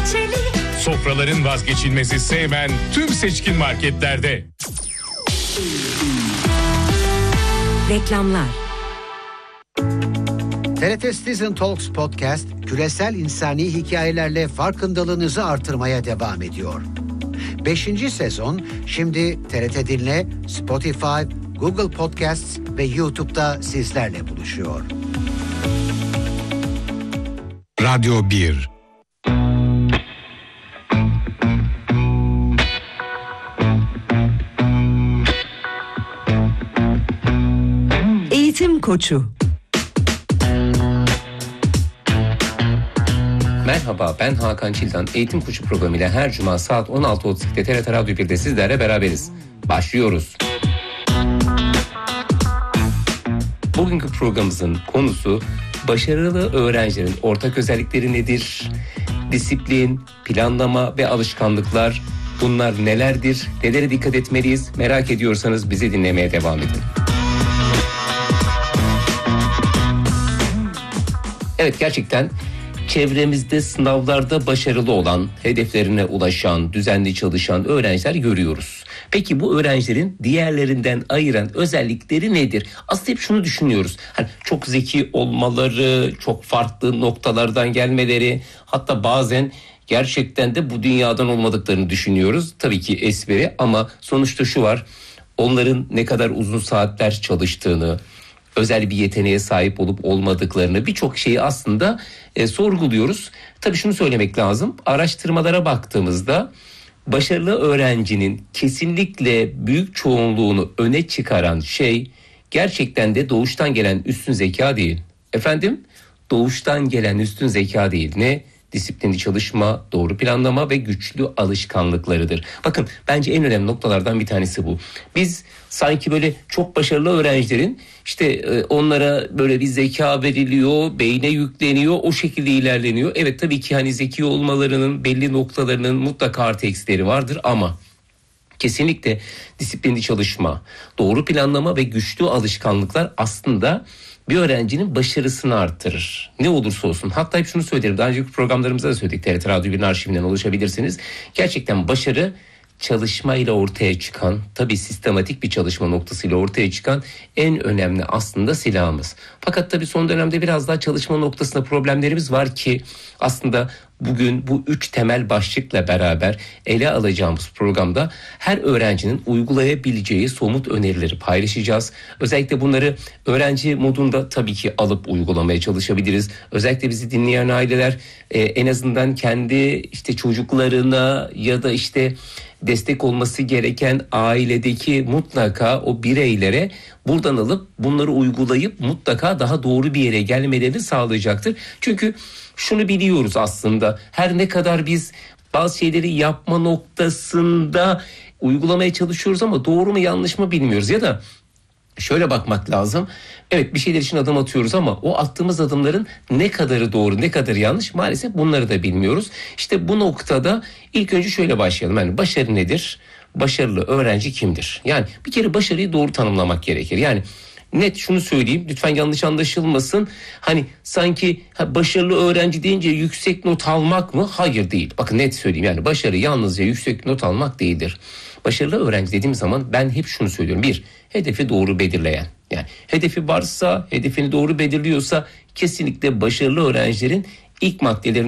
reçeli. Sofraların vazgeçilmezi Seymen tüm seçkin marketlerde. Reklamlar. TRT Citizen Talks Podcast, küresel insani hikayelerle farkındalığınızı artırmaya devam ediyor. 5. sezon şimdi TRT Dinle, Spotify, Google Podcasts ve YouTube'da sizlerle buluşuyor. Radyo 1. Eğitim Koçu. Merhaba, ben Hakan Çildan. Eğitim Koçu programıyla her cuma saat 16.32'de TRT Radyo 1'de sizlerle beraberiz. Başlıyoruz. Bugünkü programımızın konusu başarılı öğrencilerin ortak özellikleri nedir? Disiplin, planlama ve alışkanlıklar, bunlar nelerdir? Nelere dikkat etmeliyiz? Merak ediyorsanız bizi dinlemeye devam edin. Evet, gerçekten çevremizde sınavlarda başarılı olan, hedeflerine ulaşan, düzenli çalışan öğrenciler görüyoruz. Peki bu öğrencilerin diğerlerinden ayıran özellikleri nedir? Aslında hep şunu düşünüyoruz. Hani çok zeki olmaları, çok farklı noktalardan gelmeleri, hatta bazen gerçekten de bu dünyadan olmadıklarını düşünüyoruz. Tabii ki espri, ama sonuçta şu var. Onların ne kadar uzun saatler çalıştığını, özel bir yeteneğe sahip olup olmadıklarını, birçok şeyi aslında sorguluyoruz. Tabii şunu söylemek lazım. Araştırmalara baktığımızda başarılı öğrencinin kesinlikle büyük çoğunluğunu öne çıkaran şey gerçekten de doğuştan gelen üstün zeka değil. Efendim? Doğuştan gelen üstün zeka değil. Ne? Disiplinli çalışma, doğru planlama ve güçlü alışkanlıklarıdır. Bakın, bence en önemli noktalardan bir tanesi bu. Biz sanki böyle çok başarılı öğrencilerin işte onlara böyle bir zeka veriliyor, beyne yükleniyor, o şekilde ilerleniyor. Evet, tabii ki hani zeki olmalarının belli noktalarının mutlaka artı eksileri vardır, ama kesinlikle disiplinli çalışma, doğru planlama ve güçlü alışkanlıklar aslında bir öğrencinin başarısını artırır. Ne olursa olsun. Hatta hep şunu söylerim. Daha önceki programlarımızda da söyledik. TRT Radyo 1'in arşivinden ulaşabilirsiniz. Gerçekten başarı çalışmayla ortaya çıkan, tabii sistematik bir çalışma noktasıyla ortaya çıkan en önemli aslında silahımız. Fakat tabii son dönemde biraz daha çalışma noktasında problemlerimiz var ki aslında bugün bu 3 temel başlıkla beraber ele alacağımız programda her öğrencinin uygulayabileceği somut önerileri paylaşacağız. Özellikle bunları öğrenci modunda tabii ki alıp uygulamaya çalışabiliriz. Özellikle bizi dinleyen aileler en azından kendi işte çocuklarına ya da işte destek olması gereken ailedeki mutlaka o bireylere buradan alıp bunları uygulayıp mutlaka daha doğru bir yere gelmelerini sağlayacaktır. Çünkü şunu biliyoruz aslında, her ne kadar biz bazı şeyleri yapma noktasında uygulamaya çalışıyoruz ama doğru mu yanlış mı bilmiyoruz. Ya da şöyle bakmak lazım. Evet, bir şeyler için adım atıyoruz ama o attığımız adımların ne kadarı doğru, ne kadarı yanlış, maalesef bunları da bilmiyoruz. İşte bu noktada ilk önce şöyle başlayalım. Yani başarı nedir? Başarılı öğrenci kimdir? Yani bir kere başarıyı doğru tanımlamak gerekir. Yani net şunu söyleyeyim, lütfen yanlış anlaşılmasın. Hani sanki başarılı öğrenci deyince yüksek not almak mı? Hayır, değil. Bakın net söyleyeyim, yani başarı yalnızca yüksek not almak değildir. Başarılı öğrenci dediğim zaman ben hep şunu söylüyorum. Bir, hedefi doğru belirleyen. Yani hedefi varsa, hedefini doğru belirliyorsa kesinlikle başarılı öğrencilerin ilk maddelerini